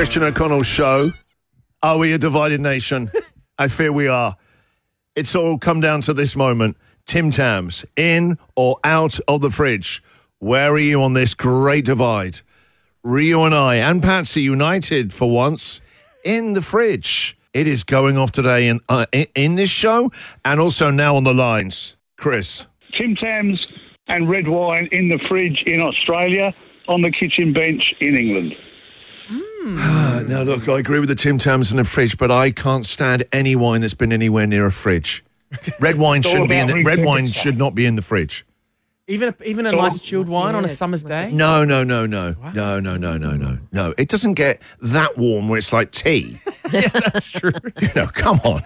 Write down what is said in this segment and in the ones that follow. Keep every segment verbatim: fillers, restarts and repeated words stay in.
Christian O'Connell Show. Are we a divided nation? I fear we are. It's all come down to this moment. Tim Tams, in or out of the fridge? Where are you on this great divide? Rio and I and Patsy united for once in the fridge. It is going off today in, uh, in, in this show and also now on the lines. Chris. Tim Tams and red wine in the fridge in Australia, on the kitchen bench in England. Mm. Now, look, I agree with the Tim Tams in the fridge, but I can't stand any wine that's been anywhere near a fridge. Red wine shouldn't be in the, red wine should not be in the fridge. Even a, even a nice chilled wine yeah, on a summer's day? No, no, no, no. Wow. No, no, no, no, no. No, it doesn't get that warm where it's like tea. Yeah, that's true. You know, come on.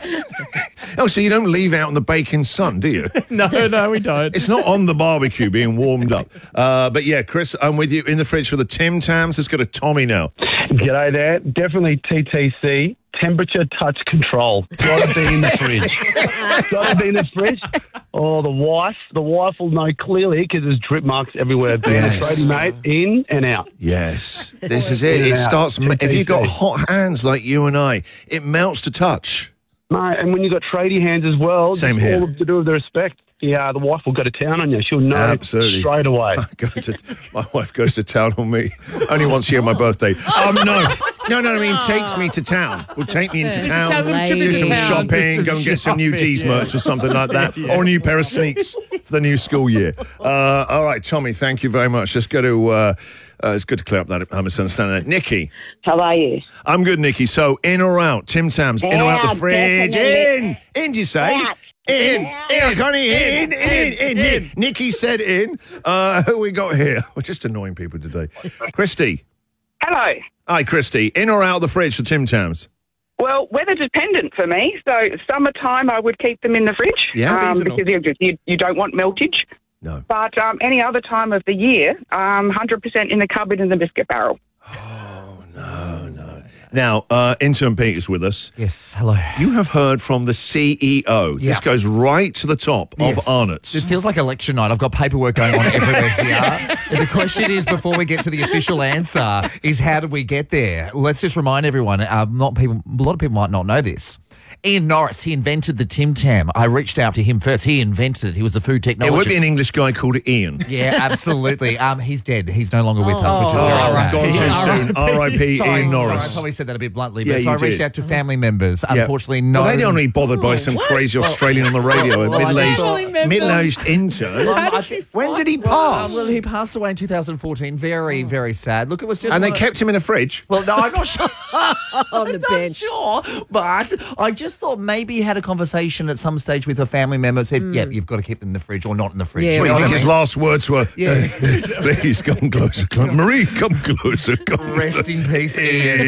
Oh, so you don't leave out in the baking sun, do you? no, no, we don't. It's not on the barbecue being warmed up. Uh, but yeah, Chris, I'm with you in the fridge for the Tim Tams. Let's go to Tommy now. G'day there. Definitely T T C. Temperature touch control. Got to be in the fridge. Got to be in the fridge. Oh, the wife. The wife will know clearly because there's drip marks everywhere. Being yes. a tradie mate, in and out. Yes. This is it. It starts, T T C. If you've got hot hands like you and I, it melts to touch. Mate, and when you've got tradie hands as well, Same just here. all to do with the respect. Yeah, the wife will go to town on you. She'll know Absolutely. straight away. I go to, my wife goes to town on me only once a year on my birthday. Um, no, no, no. I mean, takes me to town. Will take me into town, do some shopping, go and get some new D's merch or something like that, yeah. or a new pair of sneaks for the new school year. Uh, all right, Tommy, thank you very much. Let's go to. Uh, Uh, it's good to clear up that uh, misunderstanding. Nikki. How are you? I'm good, Nikki. So, in or out? Tim Tams, in yeah, or out the fridge? Definitely. In. In, do you say? Yeah. In. Yeah. In, Connie. In. In. In. In. in. in. Nikki said in. Uh, who we got here? We're just annoying people today. Christy. Hello. Hi, Christy. In or out the fridge for Tim Tams? Well, weather dependent for me. So, summertime, I would keep them in the fridge. Yeah. Um, because you, you, you don't want meltage. No. But um, any other time of the year, um, one hundred percent in the cupboard in the biscuit barrel. Oh, no, no. Now, uh, intern Pete is with us. Yes, hello. You have heard from the C E O. Yeah. This goes right to the top yes. of Arnott's. It feels like election night. I've got paperwork going on everywhere here. The question is, before we get to the official answer, is how did we get there? Let's just remind everyone, uh, not people, a lot of people might not know this. Ian Norris, he invented the Tim Tam. I reached out to him first. He invented it. He was the food technologist. It would be an English guy called Ian. Yeah, absolutely. Um, he's dead. He's no longer with oh. us, which is oh, very sad. Gone too soon. R I P Sorry, Ian Norris. Sorry, I probably said that a bit bluntly, but Yeah, so I you reached did. out to family members. Yeah. Unfortunately, no. Well, they don't really bothered by some what? crazy Australian on the radio, a well, middle-aged, I middle-aged intern. Well, I think- when did he Uh, pass? well, he passed away in two thousand fourteen. Very, very sad. Look, it was just... and they one of- kept him in a fridge? Well, no, I'm not sure. On the I'm bench. not sure, but I just thought maybe he had a conversation at some stage with a family member, said, Mm. yeah, you've got to keep them in the fridge or not in the fridge. Yeah, You What do know you think what I his mean? last words were? Yeah. Please come closer. Come. Marie, come closer. Come Rest in peace,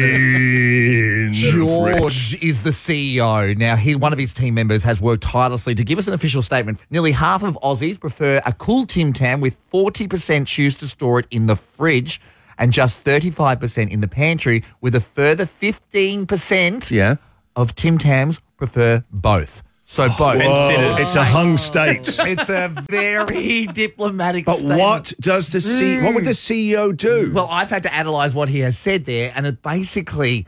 Ian. In George is the C E O. Now, he, one of his team members has worked tirelessly to give us an official statement. Nearly half of Aussies prefer a cool Tim Tam, with forty percent choose to store it in the fridge and just thirty-five percent in the pantry, with a further fifteen percent Yeah. of Tim Tams prefer both. So both. Whoa, it's a hung state. It's a very diplomatic But statement. what does the C? What would the C E O do? Well, I've had to analyse what he has said there, and it basically,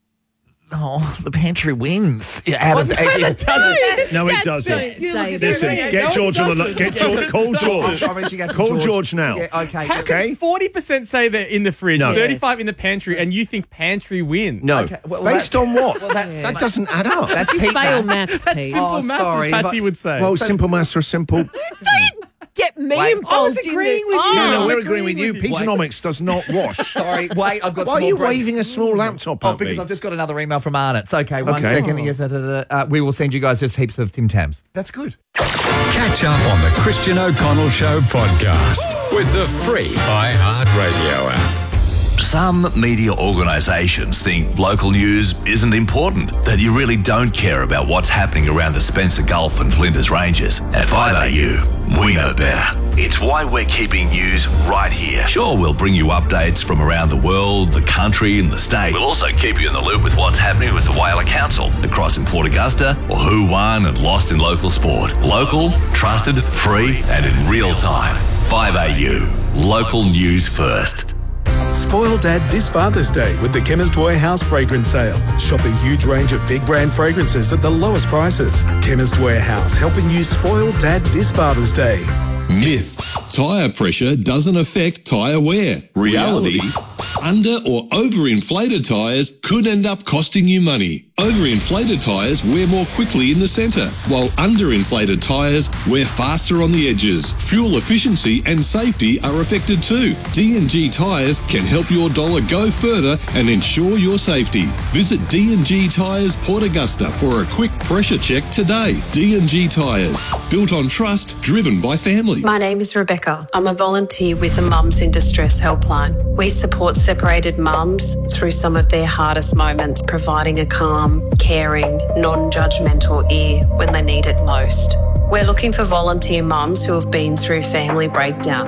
oh, the pantry wins. Yeah, out of, no, that doesn't. No, it Stats doesn't. don't say that. Listen, Yeah, get no, George it on the doesn't. get George. Call George. I'm reaching out to Call George. George now. Yeah, okay. How Okay. can forty percent say they're in the fridge, No. thirty-five in the pantry, and you think pantry wins? No. Okay, well, Based that's- on what? well, that's- that doesn't add up. That's You Pete fail math. maths, That's Pete. simple Oh, maths, sorry, as Patsy but- would say. well, simple maths are simple. Get me Wait, involved I was in agreeing this. with you. No, no, I'm we're agreeing agreeing with you. with you. Petenomics does not wash. Sorry, wait, I've got Why some are you more break- waving a small laptop Oh, at because me? I've just got another email from Arnott's. Okay, one Okay. second. Yes, da, da, da. Uh, we will send you guys just heaps of Tim Tams. That's good. Catch up on the Christian O'Connell Show podcast with the free iHeartRadio app. Some media organisations think local news isn't important, that you really don't care about what's happening around the Spencer Gulf and Flinders Ranges. At five A U, we know better. It's why we're keeping news right here. Sure, we'll bring you updates from around the world, the country and the state. We'll also keep you in the loop with what's happening with the Whaler Council, the Cross in Port Augusta, or who won and lost in local sport. Local, trusted, free and in real time. five A U, local news first. Spoil Dad this Father's Day with the Chemist Warehouse fragrance sale. Shop a huge range of big brand fragrances at the lowest prices. Chemist Warehouse, helping you spoil Dad this Father's Day. Myth. Tyre pressure doesn't affect tyre wear. Reality. Under or overinflated tyres could end up costing you money. Overinflated tyres wear more quickly in the centre, while underinflated tyres wear faster on the edges. Fuel efficiency and safety are affected too. D and G Tyres can help your dollar go further and ensure your safety. Visit D and G Tyres Port Augusta for a quick pressure check today. D and G Tyres, built on trust, driven by family. My name is Rebecca. I'm a volunteer with the Mums in Distress Helpline. We support separated mums through some of their hardest moments, providing a calm, caring, non-judgmental ear when they need it most. We're looking for volunteer mums who have been through family breakdown.